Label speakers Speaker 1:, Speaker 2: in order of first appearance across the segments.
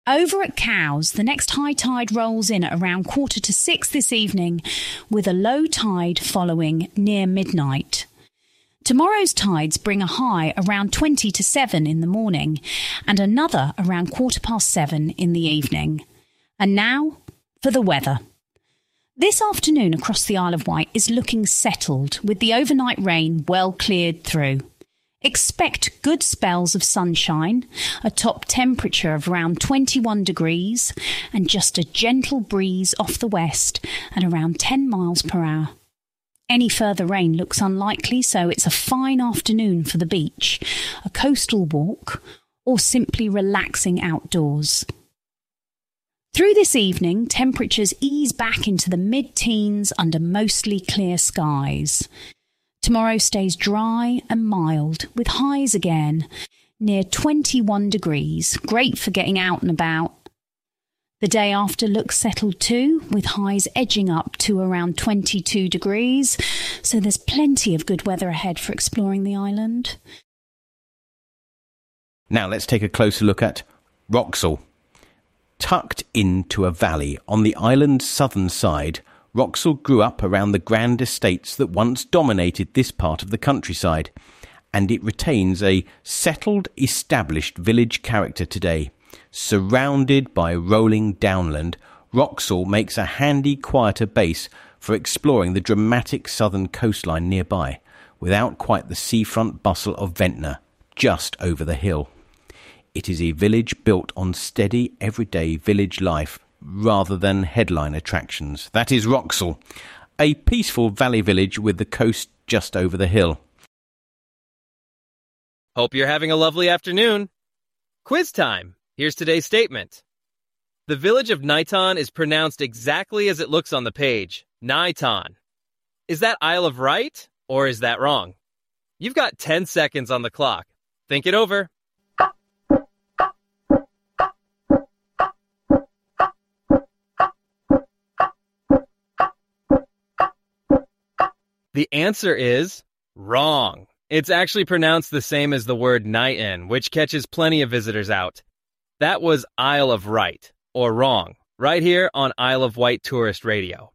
Speaker 1: Over at Cowes, the next high tide rolls in at around 5:45 this evening, with a low tide following near midnight. Tomorrow's tides bring a high around 20 to 7 in the morning and another around 7:15 in the evening. And now for the weather. This afternoon across the Isle of Wight is looking settled, with the overnight rain well cleared through. Expect good spells of sunshine, a top temperature of around 21 degrees and just a gentle breeze off the west at around 10 miles per hour. Any further rain looks unlikely, so it's a fine afternoon for the beach, a coastal walk, or simply relaxing outdoors. Through this evening, temperatures ease back into the mid-teens under mostly clear skies. Tomorrow stays dry and mild, with highs again near 21 degrees, great for getting out and about. The day after looks settled too, with highs edging up to around 22 degrees, so there's plenty of good weather ahead for exploring the island.
Speaker 2: Now let's take a closer look at Wroxall. Tucked into a valley on the island's southern side, Wroxall grew up around the grand estates that once dominated this part of the countryside, and it retains a settled, established village character today. Surrounded by rolling downland, Wroxall makes a handy, quieter base for exploring the dramatic southern coastline nearby, without quite the seafront bustle of Ventnor, just over the hill. It is a village built on steady, everyday village life, rather than headline attractions. That is Wroxall, a peaceful valley village with the coast just over the hill.
Speaker 3: Hope you're having a lovely afternoon. Quiz time. Here's today's statement. The village of Niton is pronounced exactly as it looks on the page, Niton. Is that Isle of Wight, or is that wrong? You've got 10 seconds on the clock. Think it over. The answer is wrong. It's actually pronounced the same as the word Niton, which catches plenty of visitors out. That was Isle of Wight, or wrong, right here on Isle of Wight Tourist Radio.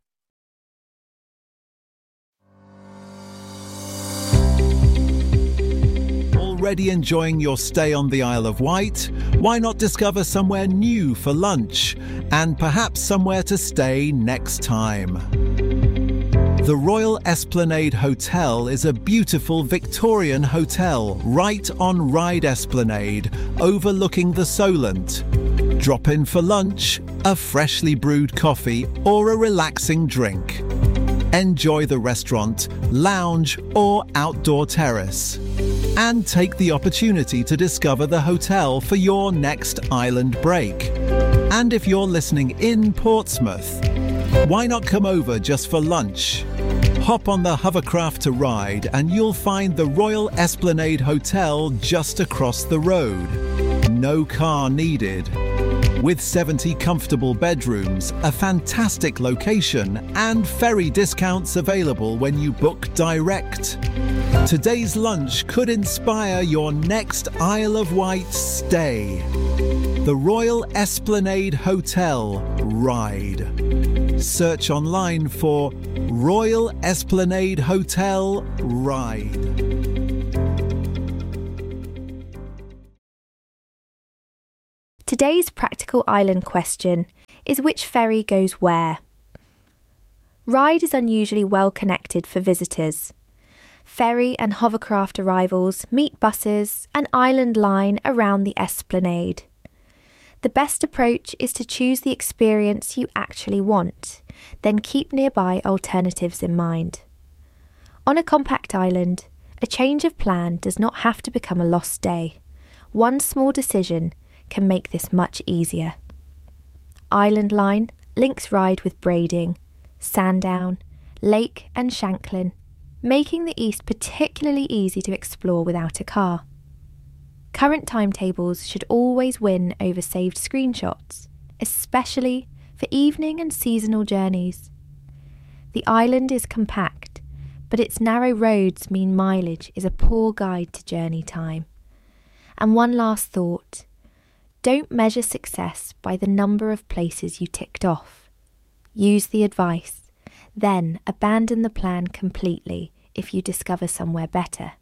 Speaker 4: Already enjoying your stay on the Isle of Wight? Why not discover somewhere new for lunch, and perhaps somewhere to stay next time? The Royal Esplanade Hotel is a beautiful Victorian hotel right on Ryde Esplanade, overlooking the Solent. Drop in for lunch, a freshly brewed coffee, or a relaxing drink. Enjoy the restaurant, lounge, or outdoor terrace. And take the opportunity to discover the hotel for your next island break. And if you're listening in Portsmouth, why not come over just for lunch? Hop on the hovercraft to Ryde and you'll find the Royal Esplanade Hotel just across the road. No car needed. With 70 comfortable bedrooms, a fantastic location, and ferry discounts available when you book direct. Today's lunch could inspire your next Isle of Wight stay. The Royal Esplanade Hotel, Ryde. Search online for Royal Esplanade Hotel, Ryde.
Speaker 5: Today's practical island question is which ferry goes where? Ryde is unusually well connected for visitors. Ferry and hovercraft arrivals meet buses and island line around the Esplanade. The best approach is to choose the experience you actually want, then keep nearby alternatives in mind. On a compact island, a change of plan does not have to become a lost day. One small decision can make this much easier. Island Line links Ryde with Brading, Sandown, Lake and Shanklin, making the east particularly easy to explore without a car. Current timetables should always win over saved screenshots, especially for evening and seasonal journeys. The island is compact, but its narrow roads mean mileage is a poor guide to journey time. And one last thought, Don't measure success by the number of places you ticked off. Use the advice, then abandon the plan completely if you discover somewhere better.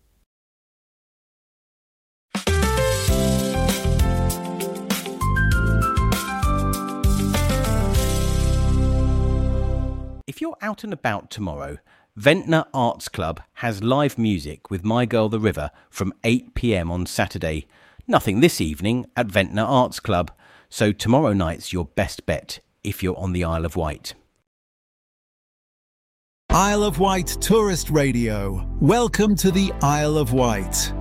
Speaker 2: If you're out and about tomorrow, Ventnor Arts Club has live music with My Girl the River from 8 p.m. on Saturday. Nothing this evening at Ventnor Arts Club, so tomorrow night's your best bet if you're on the Isle of Wight.
Speaker 4: Isle of Wight Tourist Radio. Welcome to the Isle of Wight.